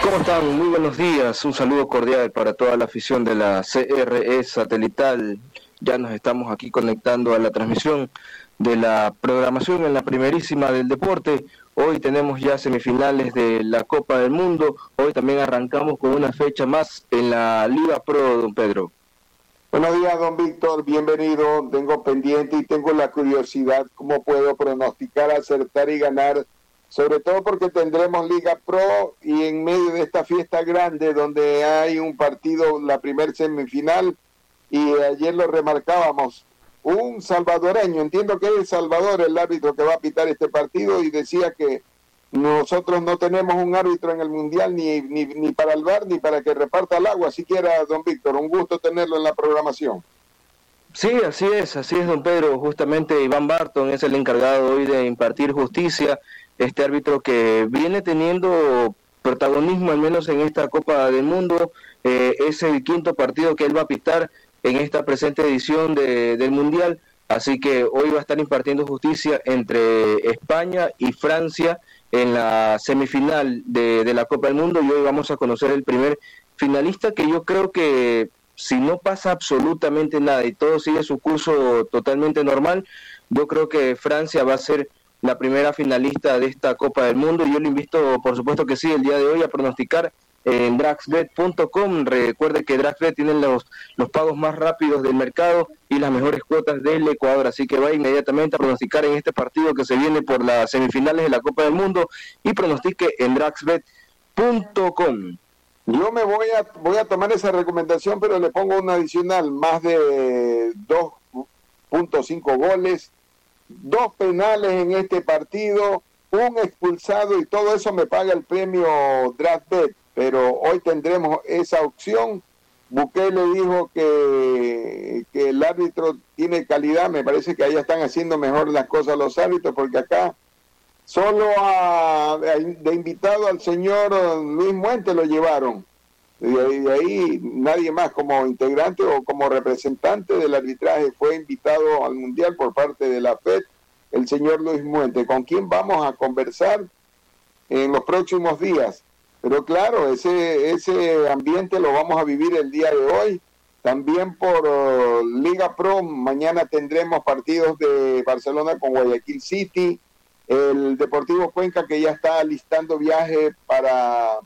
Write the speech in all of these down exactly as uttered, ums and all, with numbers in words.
¿Cómo están? Muy buenos días. Un saludo cordial para toda la afición de la C R E Satelital. Ya nos estamos aquí conectando a la transmisión de la programación en la primerísima del deporte. Hoy tenemos ya semifinales de la Copa del Mundo. Hoy también arrancamos con una fecha más en la Liga Pro, don Pedro. Buenos días, don Víctor. Bienvenido. Tengo pendiente y tengo la curiosidad cómo puedo pronosticar, acertar y ganar, sobre todo porque tendremos Liga Pro y en medio de esta fiesta grande donde hay un partido, la primer semifinal, y ayer lo remarcábamos, un salvadoreño, entiendo que es El Salvador el árbitro que va a pitar este partido, y decía que nosotros no tenemos un árbitro en el Mundial ni, ni, ni para el V A R ni para que reparta el agua, así que era, don Víctor, un gusto tenerlo en la programación. Sí, así es, así es, don Pedro. Justamente Iván Barton es el encargado hoy de impartir justicia, este árbitro que viene teniendo protagonismo al menos en esta Copa del Mundo. Eh, es el quinto partido que él va a pitar en esta presente edición de, del Mundial, así que hoy va a estar impartiendo justicia entre España y Francia en la semifinal de, de la Copa del Mundo, y hoy vamos a conocer el primer finalista, que yo creo que si no pasa absolutamente nada y todo sigue su curso totalmente normal, yo creo que Francia va a ser la primera finalista de esta Copa del Mundo. Y yo le invito, por supuesto que sí, el día de hoy a pronosticar en Draxbet punto com. Recuerde que Draxbet tiene los, los pagos más rápidos del mercado y las mejores cuotas del Ecuador, así que va inmediatamente a pronosticar en este partido que se viene por las semifinales de la Copa del Mundo y pronostique en Draxbet punto com. Yo me voy a voy a tomar esa recomendación, pero le pongo una adicional, más de dos punto cinco goles, dos penales en este partido, un expulsado, y todo eso me paga el premio Draftbet. Pero hoy tendremos esa opción. Bukele dijo que, que el árbitro tiene calidad. Me parece que allá están haciendo mejor las cosas los árbitros, porque acá solo a, de invitado al señor Luis Muente lo llevaron. De ahí, de ahí nadie más como integrante o como representante del arbitraje fue invitado al Mundial por parte de la F E D, el señor Luis Muente, con quien vamos a conversar en los próximos días. Pero claro, ese, ese ambiente lo vamos a vivir el día de hoy. También por uh, Liga Pro, mañana tendremos partidos de Barcelona con Guayaquil City, el Deportivo Cuenca que ya está listando viaje para,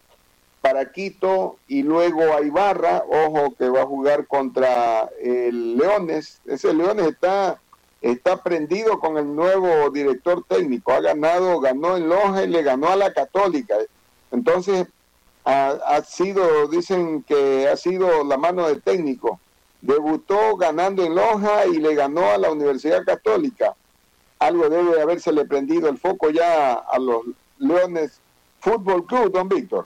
para Quito, y luego a Ibarra, ojo que va a jugar contra el Leones. Ese Leones está, está prendido con el nuevo director técnico, ha ganado, ganó en Loja y le ganó a la Católica. Entonces, ha, ha sido, dicen que ha sido la mano del técnico. Debutó ganando en Loja y le ganó a la Universidad Católica. Algo debe habérsele prendido el foco ya a los Leones Fútbol Club, don Víctor.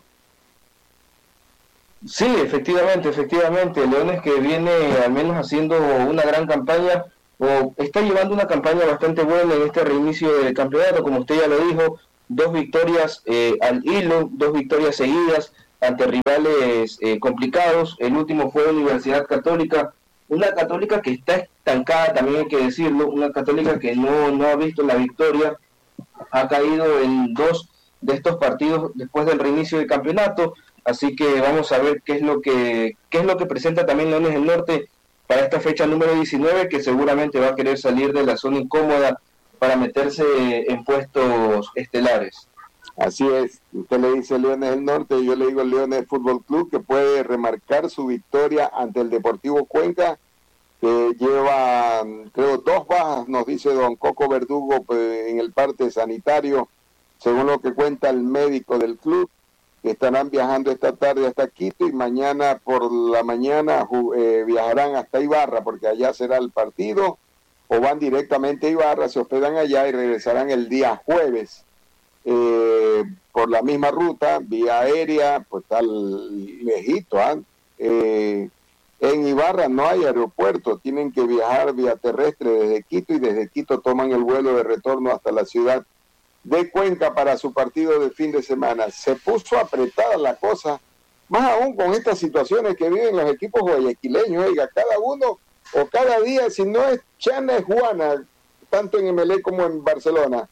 Sí, efectivamente, efectivamente. Leones que viene al menos haciendo una gran campaña, o está llevando una campaña bastante buena en este reinicio del campeonato, como usted ya lo dijo. Dos victorias eh, al hilo, dos victorias seguidas ante rivales eh, complicados. El último fue Universidad Católica, una Católica que está estancada, también hay que decirlo, una Católica que no, no ha visto la victoria, ha caído en dos de estos partidos después del reinicio del campeonato, así que vamos a ver qué es lo que, qué es lo que presenta también Leones del Norte para esta fecha número diecinueve, que seguramente va a querer salir de la zona incómoda para meterse en puestos estelares. Así es, usted le dice Leones del Norte, yo le digo Leones Fútbol Club, que puede remarcar su victoria ante el Deportivo Cuenca, que lleva, creo, dos bajas, nos dice don Coco Verdugo, pues, en el parte sanitario, según lo que cuenta el médico del club, que estarán viajando esta tarde hasta Quito y mañana por la mañana eh, viajarán hasta Ibarra, porque allá será el partido, o van directamente a Ibarra, se hospedan allá y regresarán el día jueves eh, por la misma ruta, vía aérea, pues está lejito. ¿eh? Eh, en Ibarra no hay aeropuerto, tienen que viajar vía terrestre desde Quito, y desde Quito toman el vuelo de retorno hasta la ciudad de Cuenca para su partido de fin de semana. Se puso apretada la cosa, más aún con estas situaciones que viven los equipos guayaquileños. Oiga, cada uno o cada día, si no es Chana, es Juana, tanto en M L E como en Barcelona.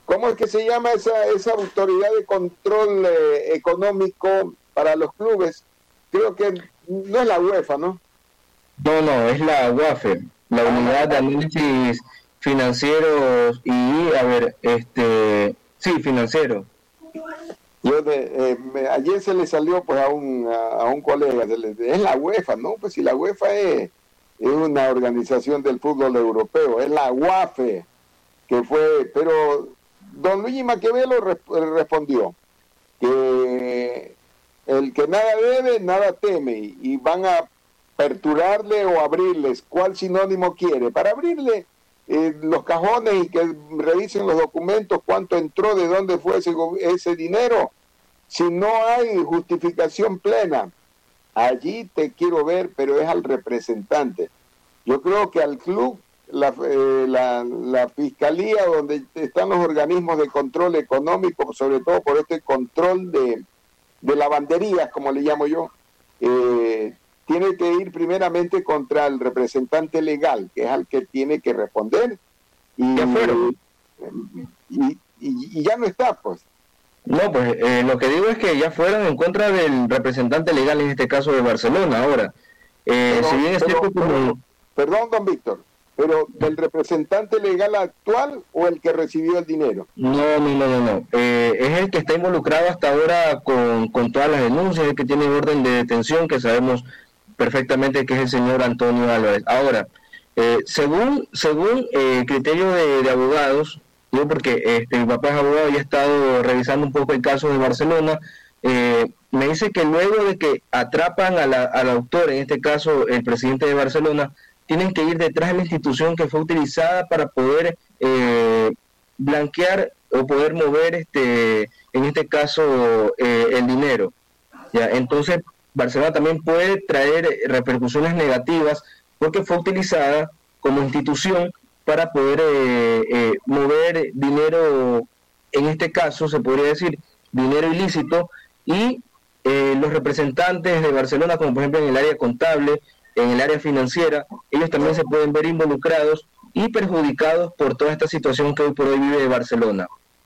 ¿Cómo es que se llama esa, esa autoridad de control eh, económico para los clubes? Creo que no es la UEFA, ¿no? No, no, es la U A F E, la Unidad de Análisis Financieros y, a ver, este, sí, financiero. Yo de, eh, me, ayer se le salió pues a un, a, a un colega, se le, es la UEFA, ¿no? Pues si la UEFA es, es una organización del fútbol europeo, es la U A F E, que fue, pero don Luigi Maquiavelo resp- respondió que el que nada debe, nada teme, y van a aperturarle o abrirles, ¿cuál sinónimo quiere? Para abrirle eh, los cajones y que revisen los documentos, cuánto entró, de dónde fue ese, ese dinero. Si no hay justificación plena, allí te quiero ver, pero es al representante. Yo creo que al club, la, eh, la, la fiscalía, donde están los organismos de control económico, sobre todo por este control de, de lavanderías, como le llamo yo, eh, tiene que ir primeramente contra el representante legal, que es al que tiene que responder, y, Ya fueron. y, y, y ya no está, pues. No, pues eh, lo que digo es que ya fueron en contra del representante legal, en este caso de Barcelona. Ahora, eh, pero, si bien es pero, cierto como... pero, perdón, don Víctor, pero ¿del representante legal actual o el que recibió el dinero? No, no, no, no, no. Eh, es el que está involucrado hasta ahora con, con todas las denuncias, el que tiene orden de detención, que sabemos perfectamente que es el señor Antonio Álvarez. Ahora, eh, según según eh, criterio de, de abogados, yo porque este, mi papá es abogado y he estado revisando un poco el caso de Barcelona, eh, me dice que luego de que atrapan a la, al autor, en este caso el presidente de Barcelona, tienen que ir detrás de la institución que fue utilizada para poder eh, blanquear o poder mover, este en este caso, eh, el dinero. ¿Ya? Entonces, Barcelona también puede traer repercusiones negativas porque fue utilizada como institución para poder eh, eh, mover dinero, en este caso se podría decir dinero ilícito, y eh, los representantes de Barcelona, como por ejemplo en el área contable, en el área financiera, ellos también se pueden ver involucrados y perjudicados por toda esta situación que hoy por hoy vive Barcelona.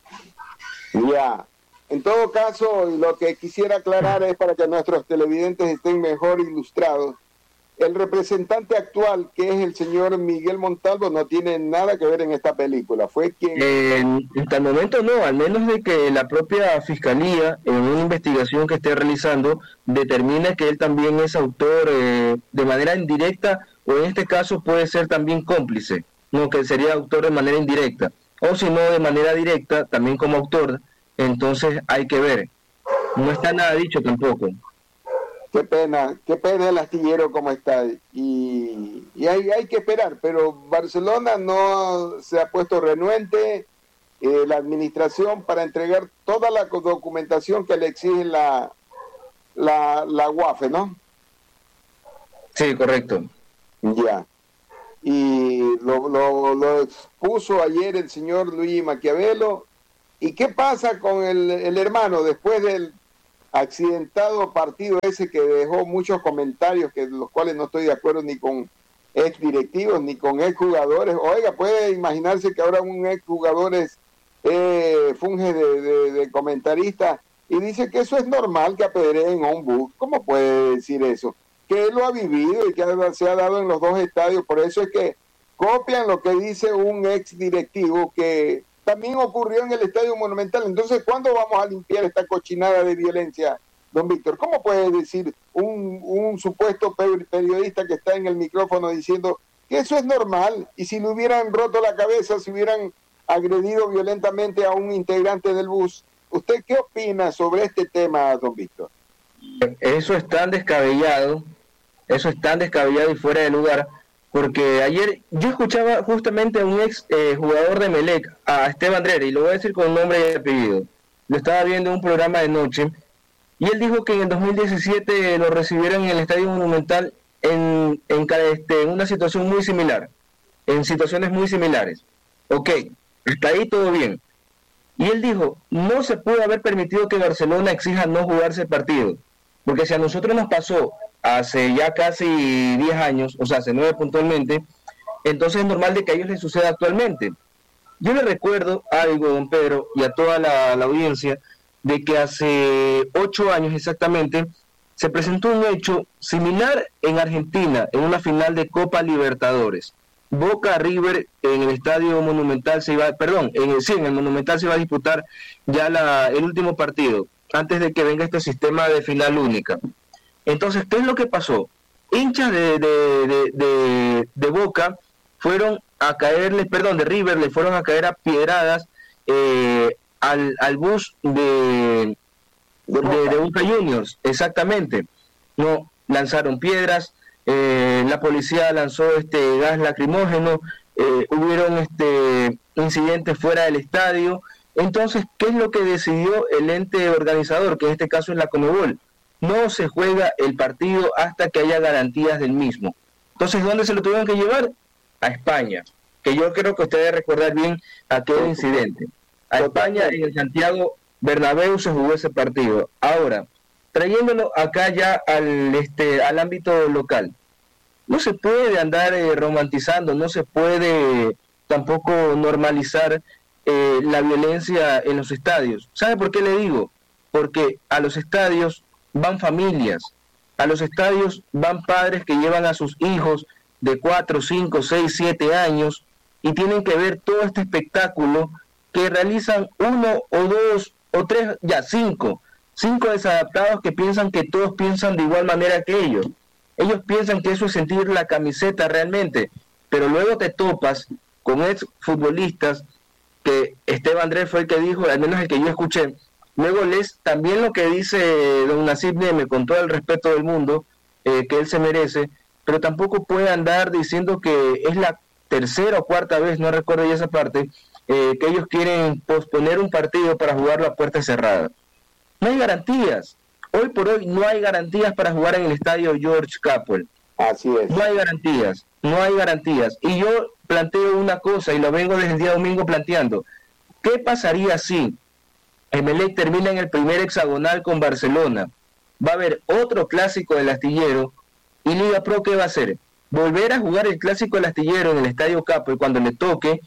Ya. En todo caso, lo que quisiera aclarar es para que nuestros televidentes estén mejor ilustrados. El representante actual, que es el señor Miguel Montalvo, no tiene nada que ver en esta película. Fue quien... Eh, hasta el momento no, al menos de que la propia Fiscalía, en una investigación que esté realizando, determine que él también es autor eh, de manera indirecta, o en este caso puede ser también cómplice, no, que sería autor de manera indirecta, o si no de manera directa, también como autor. Entonces hay que ver, no está nada dicho tampoco. Qué pena, qué pena el astillero como está, y, y hay, hay que esperar, pero Barcelona no se ha puesto renuente, eh, la administración, para entregar toda la documentación que le exige la, la, la U A F E, ¿no? Sí, correcto. Ya. Y lo, lo, lo expuso ayer el señor Luigi Maquiavelo. ¿Y qué pasa con el, el hermano después del accidentado partido ese que dejó muchos comentarios, que los cuales no estoy de acuerdo ni con ex directivos ni con ex jugadores? Oiga, puede imaginarse que ahora un ex jugador es, eh, funge de, de, de comentarista y dice que eso es normal, que apedreen a un bus. ¿Cómo puede decir eso? Que él lo ha vivido y que se ha dado en los dos estadios. Por eso es que copian lo que dice un ex directivo, que también ocurrió en el Estadio Monumental. Entonces, ¿cuándo vamos a limpiar esta cochinada de violencia, don Víctor? ¿Cómo puede decir un, un supuesto periodista que está en el micrófono diciendo que eso es normal, y si le hubieran roto la cabeza, si hubieran agredido violentamente a un integrante del bus? ¿Usted qué opina sobre este tema, don Víctor? Eso es tan descabellado, eso es tan descabellado y fuera de lugar, porque ayer yo escuchaba justamente a un ex eh, jugador de Melec, a Esteban Drera, y lo voy a decir con nombre y apellido. Lo estaba viendo en un programa de noche, y él dijo que en el dos mil diecisiete lo recibieron en el Estadio Monumental en, en, este, en una situación muy similar, en situaciones muy similares. Ok, está ahí todo bien. Y él dijo, no se puede haber permitido que Barcelona exija no jugarse el partido, porque si a nosotros nos pasó hace ya casi diez años, o sea, hace nueve puntualmente, entonces es normal de que a ellos les suceda actualmente. Yo le recuerdo algo, don Pedro, y a toda la, la audiencia, de que hace ocho años exactamente se presentó un hecho similar en Argentina, en una final de Copa Libertadores. Boca River en el Estadio Monumental se iba, perdón, en el, sí, en el Monumental se iba a disputar ya la, el último partido, antes de que venga este sistema de final única. Entonces, ¿qué es lo que pasó? Hinchas de, de, de, de, de Boca fueron a caerle, perdón, de River, le fueron a caer a piedradas eh, al, al bus de, de, de, de Boca Juniors, exactamente. No, lanzaron piedras, eh, la policía lanzó este gas lacrimógeno, eh, hubieron este incidentes fuera del estadio. Entonces, ¿qué es lo que decidió el ente organizador, que en este caso es la Conmebol? No se juega el partido hasta que haya garantías del mismo. Entonces, ¿dónde se lo tuvieron que llevar? A España, que yo creo que usted debe recordar bien aquel incidente. A España, en el Santiago Bernabéu se jugó ese partido. Ahora, trayéndolo acá ya al este al ámbito local, no se puede andar eh, romantizando, no se puede tampoco normalizar eh, la violencia en los estadios. ¿Sabe por qué le digo? Porque a los estadios van familias, a los estadios van padres que llevan a sus hijos de cuatro, cinco, seis, siete años y tienen que ver todo este espectáculo que realizan uno o dos o tres, ya cinco, cinco desadaptados que piensan que todos piensan de igual manera que ellos. Ellos piensan que eso es sentir la camiseta realmente, pero luego te topas con ex futbolistas, que Esteban Andrés fue el que dijo, al menos el que yo escuché. Luego lees también lo que dice don Nasib Neme, con todo el respeto del mundo eh, que él se merece, pero tampoco puede andar diciendo que es la tercera o cuarta vez, no recuerdo ya esa parte, eh, que ellos quieren posponer un partido para jugarlo a puerta cerrada. No hay garantías. Hoy por hoy no hay garantías para jugar en el estadio George Capwell. Así es. No hay garantías, no hay garantías. Y yo planteo una cosa, y lo vengo desde el día domingo planteando. ¿Qué pasaría si Emelec termina en el primer hexagonal con Barcelona? Va a haber otro clásico del Astillero, y Liga Pro, ¿qué va a hacer? ¿Volver a jugar el clásico del Astillero en el estadio Capwell cuando le toque,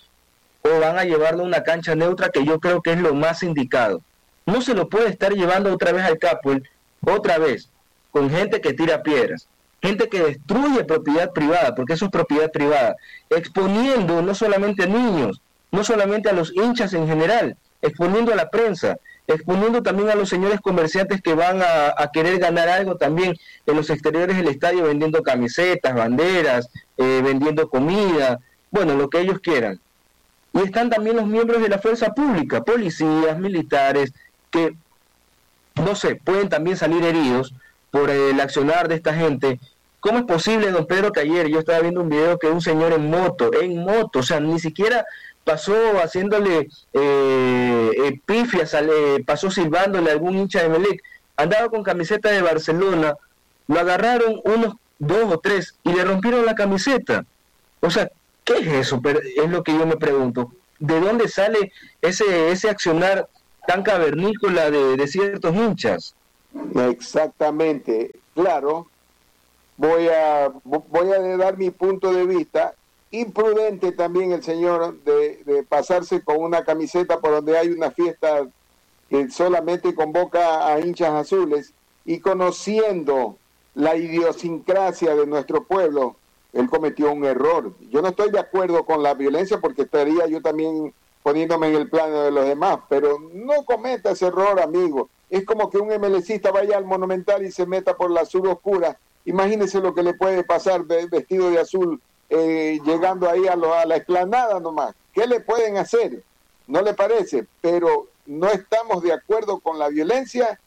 o van a llevarlo a una cancha neutra, que yo creo que es lo más indicado? No se lo puede estar llevando otra vez al Capwell, otra vez, con gente que tira piedras, gente que destruye propiedad privada, porque eso es propiedad privada, exponiendo no solamente a niños, no solamente a los hinchas en general, exponiendo a la prensa, exponiendo también a los señores comerciantes que van a, a querer ganar algo también en los exteriores del estadio, vendiendo camisetas, banderas, eh, vendiendo comida, bueno, lo que ellos quieran. Y están también los miembros de la fuerza pública, policías, militares, que, no sé, pueden también salir heridos por el accionar de esta gente. ¿Cómo es posible, don Pedro, que ayer yo estaba viendo un video que un señor en moto, en moto, o sea, ni siquiera pasó haciéndole eh, eh, pifias, eh, pasó silbándole a algún hincha de Emelec, andaba con camiseta de Barcelona, lo agarraron unos dos o tres y le rompieron la camiseta? O sea, ¿qué es eso? Pero es lo que yo me pregunto. ¿De dónde sale ese ese accionar tan cavernícola de, de ciertos hinchas? Exactamente, claro. Voy a voy a dar mi punto de vista. Imprudente también el señor de, de pasarse con una camiseta por donde hay una fiesta que solamente convoca a hinchas azules, y conociendo la idiosincrasia de nuestro pueblo, él cometió un error. Yo no estoy de acuerdo con la violencia, porque estaría yo también poniéndome en el plano de los demás, pero no cometa ese error, amigo. Es como que un emelecista vaya al Monumental y se meta por la azul oscura. Imagínese lo que le puede pasar de, vestido de azul, eh, llegando ahí a, lo, a la explanada nomás. ¿Qué le pueden hacer? ¿No le parece? Pero no estamos de acuerdo con la violencia.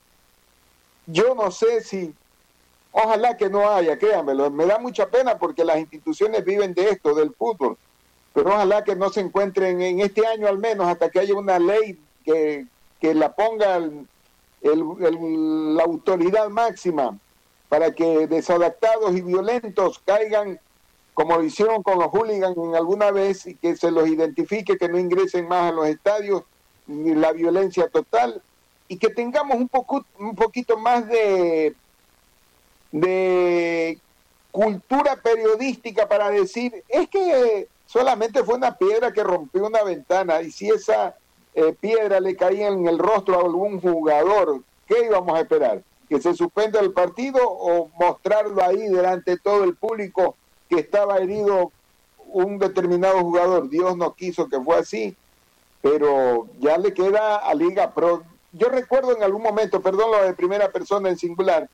Yo no sé si... Ojalá que no haya, créanmelo. Me da mucha pena porque las instituciones viven de esto, del fútbol. Pero ojalá que no se encuentren en este año, al menos, hasta que haya una ley que, que la ponga el, el, el, la autoridad máxima, para que desadaptados y violentos caigan, como lo hicieron con los hooligans en alguna vez, y que se los identifique, que no ingresen más a los estadios, ni la violencia total, y que tengamos un, poco, un poquito más de... de cultura periodística para decir, es que solamente fue una piedra que rompió una ventana, y si esa eh, piedra le caía en el rostro a algún jugador, ¿qué íbamos a esperar? ¿Que se suspenda el partido o mostrarlo ahí delante de todo el público que estaba herido un determinado jugador? Dios no quiso que fue así, pero ya le queda a Liga Pro. Yo recuerdo en algún momento, perdón lo de primera persona en singular,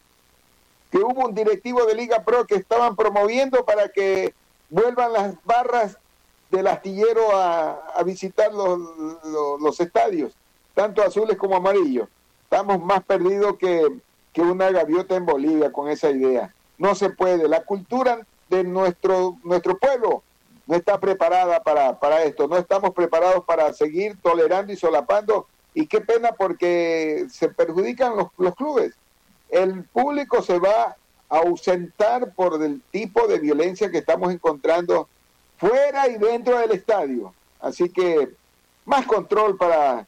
que hubo un directivo de Liga Pro que estaban promoviendo para que vuelvan las barras del Astillero a, a visitar los, los, los estadios, tanto azules como amarillos. Estamos más perdidos que, que una gaviota en Bolivia con esa idea. No se puede. La cultura de nuestro, nuestro pueblo no está preparada para, para esto. No estamos preparados para seguir tolerando y solapando. Y qué pena, porque se perjudican los, los clubes. El público se va a ausentar por el tipo de violencia que estamos encontrando fuera y dentro del estadio. Así que más control para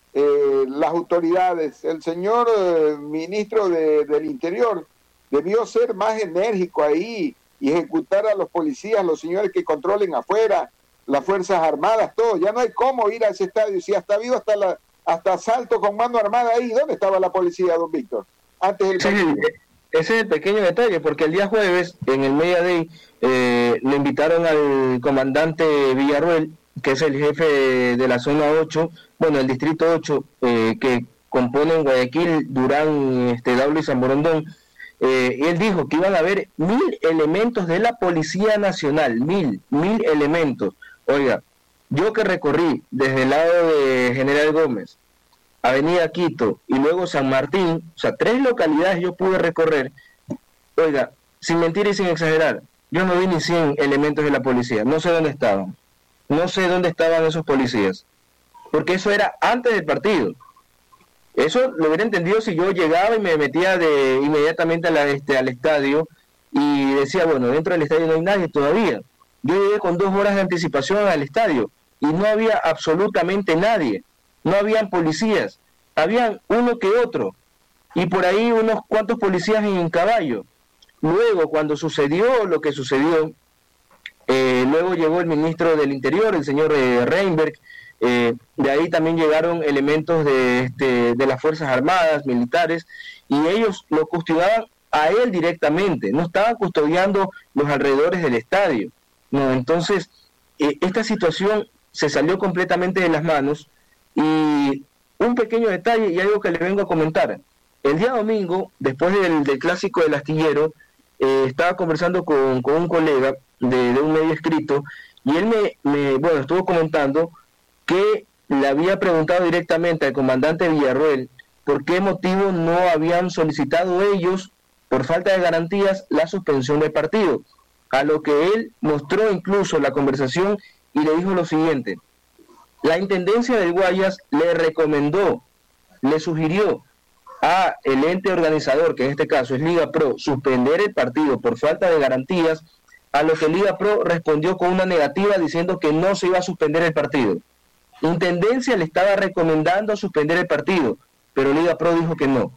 eh, las autoridades. El señor eh, ministro de, del Interior debió ser más enérgico ahí y ejecutar a los policías, los señores que controlen afuera, las Fuerzas Armadas, todo. Ya no hay cómo ir a ese estadio. Si hasta habido hasta, la, hasta asalto con mano armada ahí, ¿dónde estaba la policía, don Víctor? Antes del sí, ese es el pequeño detalle, porque el día jueves, en el Media Day, eh, le invitaron al comandante Villarruel, que es el jefe de la zona ocho, bueno, el distrito ocho, eh, que componen Guayaquil, Durán, este, Daula y San Borondón. Eh, y él dijo que iban a haber mil elementos de la Policía Nacional, mil, mil elementos. Oiga, yo que recorrí desde el lado de General Gómez, Avenida Quito y luego San Martín, o sea, tres localidades yo pude recorrer. Oiga, sin mentir y sin exagerar, yo no vi ni cien elementos de la policía, no sé dónde estaban, no sé dónde estaban esos policías, porque eso era antes del partido. Eso lo hubiera entendido si yo llegaba y me metía de inmediatamente a la, este, al estadio y decía, bueno, dentro del estadio no hay nadie todavía. Yo llegué con dos horas de anticipación al estadio y no había absolutamente nadie. No habían policías, habían uno que otro, y por ahí unos cuantos policías en caballo. Luego, cuando sucedió lo que sucedió, eh, luego llegó el ministro del Interior, el señor eh, Reinberg, eh, de ahí también llegaron elementos de, este, de las Fuerzas Armadas, militares, y ellos lo custodiaban a él directamente, no estaban custodiando los alrededores del estadio. No, entonces, eh, esta situación se salió completamente de las manos. Y un pequeño detalle y algo que le vengo a comentar. El día domingo, después del, del clásico del Astillero, eh, estaba conversando con, con un colega de, de un medio escrito, y él me, me, bueno, estuvo comentando que le había preguntado directamente al comandante Villarruel por qué motivo no habían solicitado ellos, por falta de garantías, la suspensión del partido. A lo que él mostró incluso la conversación y le dijo lo siguiente: la Intendencia del Guayas le recomendó, le sugirió a el ente organizador, que en este caso es Liga Pro, suspender el partido por falta de garantías, a lo que Liga Pro respondió con una negativa diciendo que no se iba a suspender el partido. Intendencia le estaba recomendando suspender el partido, pero Liga Pro dijo que no.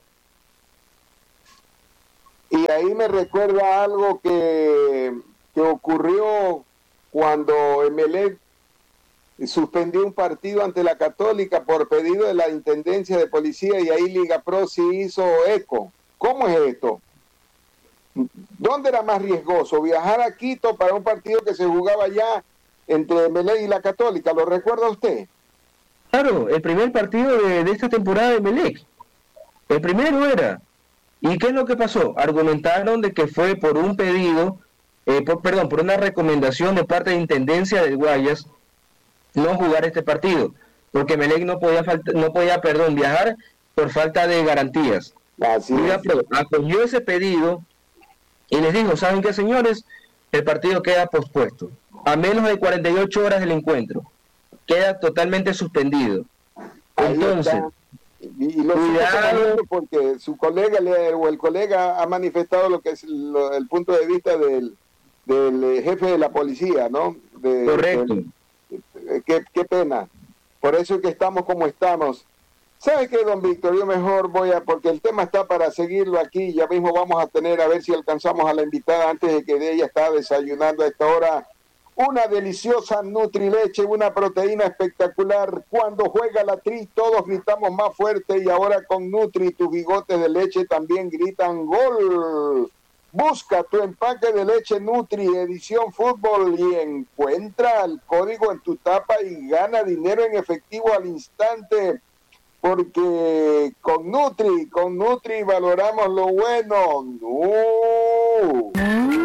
Y ahí me recuerda algo que, que ocurrió cuando Emelec suspendió un partido ante la Católica por pedido de la Intendencia de Policía, y ahí Liga Pro sí hizo eco. ¿Cómo es esto? ¿Dónde era más riesgoso? ¿Viajar a Quito para un partido que se jugaba allá entre Emelec y la Católica? ¿Lo recuerda usted? Claro, el primer partido de, de esta temporada de Emelec. El primero era. ¿Y qué es lo que pasó? Argumentaron de que fue por un pedido, eh, por, perdón, por una recomendación de parte de Intendencia del Guayas no jugar este partido, porque Emelec no podía, falta, no podía perdón, viajar por falta de garantías. Así Liga Pro acogió ese pedido y les dijo, ¿saben qué, señores? El partido queda pospuesto. A menos de cuarenta y ocho horas del encuentro. Queda totalmente suspendido. Entonces, y, y lo cuidado, porque su colega o el colega ha manifestado lo que es lo, el punto de vista del, del jefe de la policía, ¿no? De, correcto. Del, Qué, qué pena. Por eso es que estamos como estamos. ¿Sabe qué, don Víctor? Yo mejor voy a, porque el tema está para seguirlo aquí. Ya mismo vamos a tener, a ver si alcanzamos a la invitada antes de que ella está desayunando a esta hora, una deliciosa Nutrileche, una proteína espectacular. Cuando juega la Tri, todos gritamos más fuerte, y ahora con Nutri, tus bigotes de leche también gritan gol. Busca tu empaque de leche Nutri, edición fútbol, y encuentra el código en tu tapa y gana dinero en efectivo al instante. Porque con Nutri, con Nutri valoramos lo bueno. ¡No!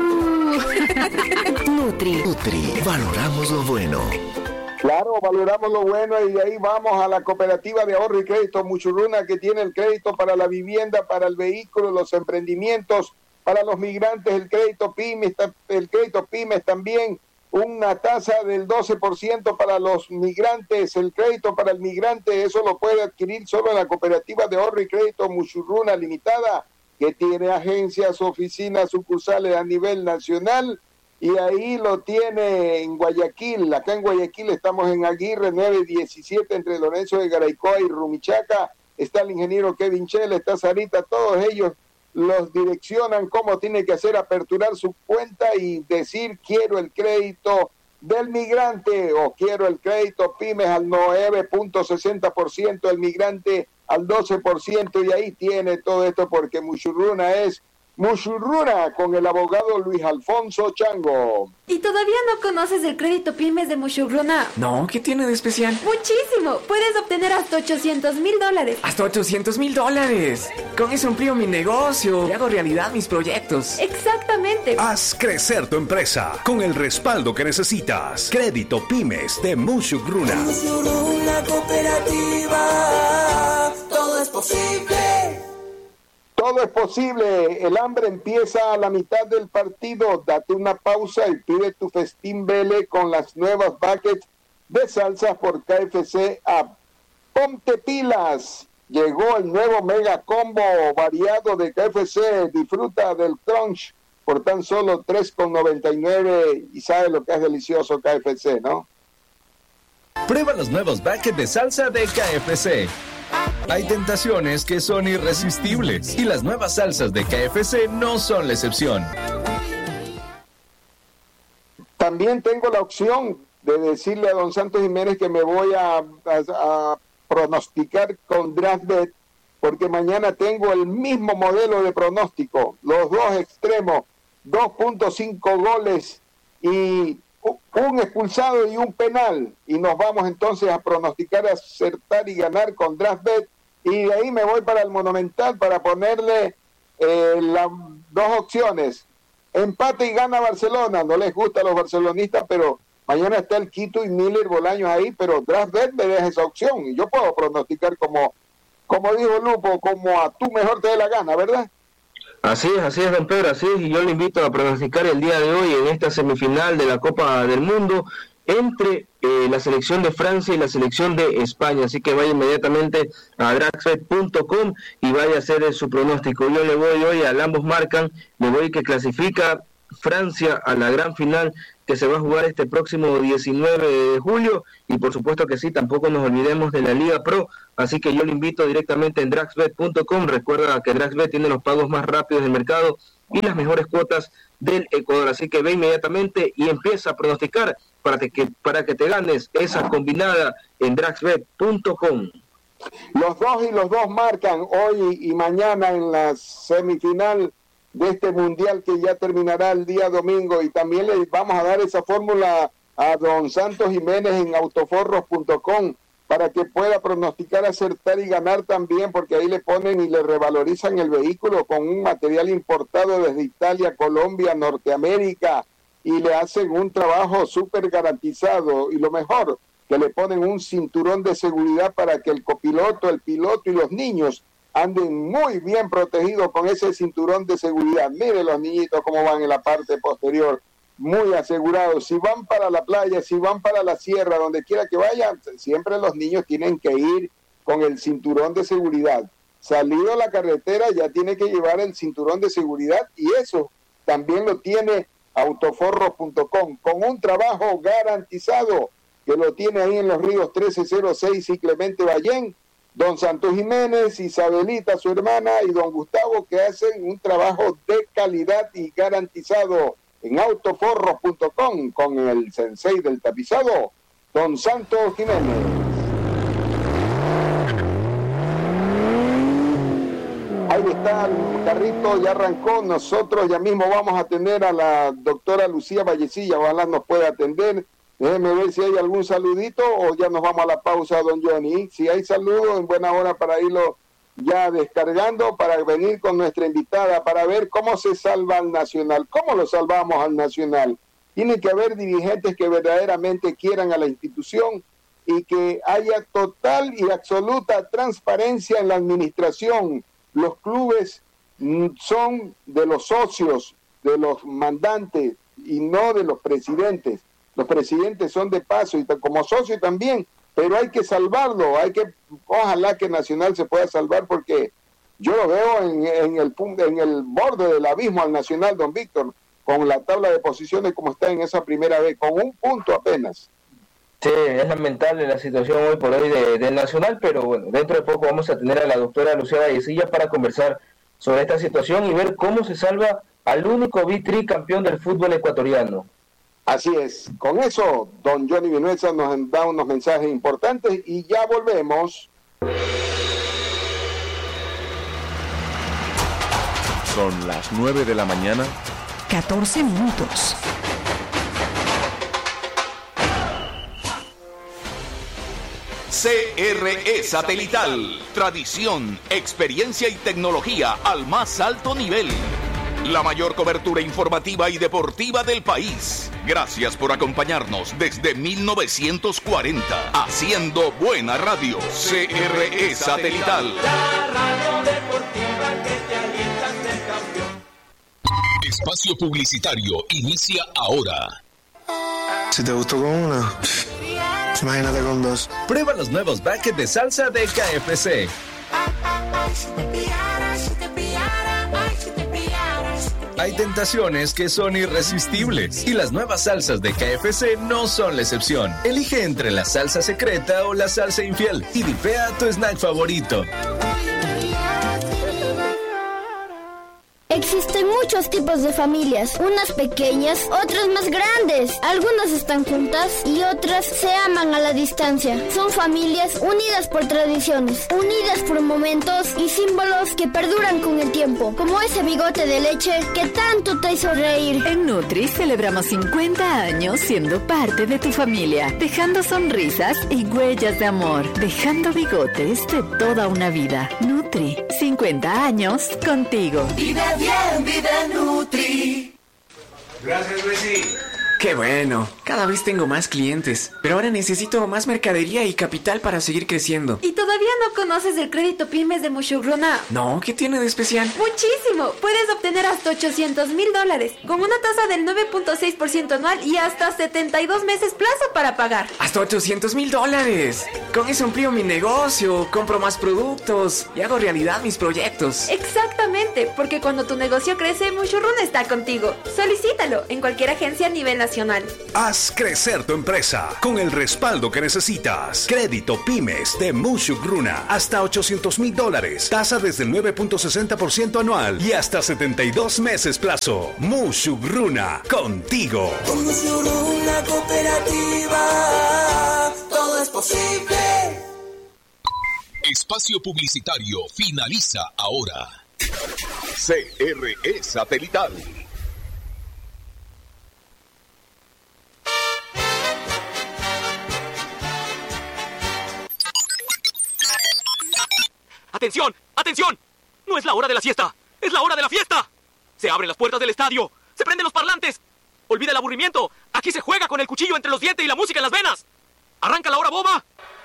Nutri. Nutri. Valoramos lo bueno. Claro, valoramos lo bueno, y de ahí vamos a la cooperativa de ahorro y crédito Muchurruna, que tiene el crédito para la vivienda, para el vehículo, los emprendimientos, para los migrantes, el crédito pymes, el crédito pymes también, una tasa del doce por ciento para los migrantes, el crédito para el migrante, eso lo puede adquirir solo en la cooperativa de ahorro y crédito Muchurruna Limitada, que tiene agencias, oficinas, sucursales a nivel nacional, y ahí lo tiene en Guayaquil. Acá en Guayaquil estamos en Aguirre nueve diecisiete, entre Lorenzo de Garaycoa y Rumichaca. Está el ingeniero Kevin Chela, está Sarita, todos ellos los direccionan cómo tiene que hacer, aperturar su cuenta y decir quiero el crédito del migrante o quiero el crédito pymes al nueve punto sesenta por ciento, el migrante al doce por ciento, y ahí tiene todo esto, porque Muchurruna es Muchurruna, con el abogado Luis Alfonso Chango. ¿Y todavía no conoces el crédito pymes de Muchurruna? No, ¿qué tiene de especial? Muchísimo, puedes obtener hasta ochocientos mil dólares. ¡Hasta ochocientos mil dólares! Con eso amplío mi negocio y hago realidad mis proyectos. Exactamente. Haz crecer tu empresa con el respaldo que necesitas. Crédito Pymes de Muchurruna. Muchurruna Cooperativa, todo es posible. Todo es posible. El hambre empieza a la mitad del partido. Date una pausa y pide tu festín Vele con las nuevas buckets de salsa por K F C App. Ponte pilas. Llegó el nuevo mega combo variado de K F C. Disfruta del crunch por tan solo tres con noventa y nueve, y sabe lo que es delicioso K F C, ¿no? Prueba los nuevos buckets de salsa de K F C. Hay tentaciones que son irresistibles, y las nuevas salsas de K F C no son la excepción. También tengo la opción de decirle a don Santos Jiménez que me voy a, a, a pronosticar con DraftBet, porque mañana tengo el mismo modelo de pronóstico, los dos extremos, dos punto cinco goles y un expulsado y un penal, y nos vamos entonces a pronosticar, acertar y ganar con DraftBet, y de ahí me voy para el Monumental para ponerle eh, las dos opciones, empate y gana Barcelona. No les gusta a los barcelonistas, pero mañana está el Quito y Miller Bolaños ahí, pero DraftBet me deja esa opción, y yo puedo pronosticar como, como dijo Lupo, como a tú mejor te dé la gana, ¿verdad? Así es, así es, don Pedro, así es, y yo le invito a pronosticar el día de hoy en esta semifinal de la Copa del Mundo entre eh, la selección de Francia y la selección de España, así que vaya inmediatamente a draxbet punto com y vaya a hacer su pronóstico. Yo le voy hoy al ambos marcan, le voy que clasifica Francia a la gran final que se va a jugar este próximo diecinueve de julio, y por supuesto que sí, tampoco nos olvidemos de la Liga Pro, así que yo le invito directamente en draxbet punto com. Recuerda que DraxBet tiene los pagos más rápidos del mercado y las mejores cuotas del Ecuador, así que ve inmediatamente y empieza a pronosticar para que, para que te ganes esa combinada en draxbet punto com. Los dos y los dos marcan hoy y mañana en la semifinal de este mundial que ya terminará el día domingo, y también le vamos a dar esa fórmula a don Santos Jiménez en autoforros punto com para que pueda pronosticar, acertar y ganar también, porque ahí le ponen y le revalorizan el vehículo con un material importado desde Italia, Colombia, Norteamérica, y le hacen un trabajo súper garantizado, y lo mejor, que le ponen un cinturón de seguridad para que el copiloto, el piloto y los niños anden muy bien protegidos con ese cinturón de seguridad. Mire los niñitos cómo van en la parte posterior, muy asegurados. Si van para la playa, si van para la sierra, donde quiera que vayan, siempre los niños tienen que ir con el cinturón de seguridad. Salido a la carretera ya tiene que llevar el cinturón de seguridad, y eso también lo tiene autoforros punto com, con un trabajo garantizado que lo tiene ahí en Los Ríos trece cero seis y Clemente Ballén. Don Santos Jiménez, Isabelita, su hermana, y don Gustavo, que hacen un trabajo de calidad y garantizado. en autoforros punto com con el sensei del tapizado, don Santos Jiménez. Ahí está el carrito, ya arrancó. Nosotros ya mismo vamos a atender a la doctora Lucía Vallecilla, ojalá nos pueda atender. Déjeme ver si hay algún saludito o ya nos vamos a la pausa, don Johnny. Si hay saludos, en buena hora para irlo ya descargando, para venir con nuestra invitada, para ver cómo se salva al Nacional, cómo lo salvamos al Nacional. Tiene que haber dirigentes que verdaderamente quieran a la institución y que haya total y absoluta transparencia en la administración. Los clubes son de los socios, de los mandantes y no de los presidentes. Los presidentes son de paso y como socio también, pero hay que salvarlo, hay que, ojalá que Nacional se pueda salvar porque yo lo veo en, en, el, en el borde del abismo al Nacional, don Víctor, con la tabla de posiciones como está en esa primera vez, con un punto apenas. Sí, es lamentable la situación hoy por hoy de, de Nacional, pero bueno, dentro de poco vamos a tener a la doctora Lucía Vallecilla para conversar sobre esta situación y ver cómo se salva al único tricampeón del fútbol ecuatoriano. Así es. Con eso, don Johnny Vinuesa nos da unos mensajes importantes y ya volvemos. Son las nueve de la mañana. catorce minutos. C R E Satelital. Tradición, experiencia y tecnología al más alto nivel. La mayor cobertura informativa y deportiva del país. Gracias por acompañarnos desde mil novecientos cuarenta. Haciendo buena radio. C R E Satelital. La radio deportiva que te alienta a ser campeón. Espacio publicitario inicia ahora. Si te gustó con una, imagínate con dos. Prueba los nuevos buckets de salsa de K F C. Hay tentaciones que son irresistibles y las nuevas salsas de K F C no son la excepción. Elige entre la salsa secreta o la salsa infiel y dipea tu snack favorito. Existen muchos tipos de familias, unas pequeñas, otras más grandes. Algunas están juntas y otras se aman a la distancia. Son familias unidas por tradiciones, unidas por momentos y símbolos que perduran con el tiempo, como ese bigote de leche que tanto te hizo reír. En Nutri celebramos cincuenta años siendo parte de tu familia, dejando sonrisas y huellas de amor, dejando bigotes de toda una vida. Nutri, cincuenta años contigo. Vive bien, vive Nutri. Gracias, Luisi. Qué bueno, cada vez tengo más clientes, pero ahora necesito más mercadería y capital para seguir creciendo. ¿Y todavía no conoces el crédito pymes de Mushugruna? No, ¿qué tiene de especial? ¡Muchísimo! Puedes obtener hasta ochocientos mil dólares, con una tasa del nueve punto seis por ciento anual y hasta setenta y dos meses plazo para pagar. ¡Hasta ochocientos mil dólares! Con eso amplío mi negocio, compro más productos y hago realidad mis proyectos. Exactamente, porque cuando tu negocio crece, Mushugruna está contigo. Solicítalo en cualquier agencia a nivel nacional. Haz crecer tu empresa con el respaldo que necesitas. Crédito Pymes de Mushugruna. Hasta ochocientos mil dólares. Tasa desde el nueve punto sesenta por ciento anual y hasta setenta y dos meses plazo. Mushugruna, contigo. Con Mushugruna Cooperativa, todo es posible. Espacio publicitario finaliza ahora. C R E Satelital. ¡Atención! ¡Atención! No es la hora de la siesta, es la hora de la fiesta. Se abren las puertas del estadio, se prenden los parlantes. Olvida el aburrimiento, aquí se juega con el cuchillo entre los dientes y la música en las venas. Arranca la hora boba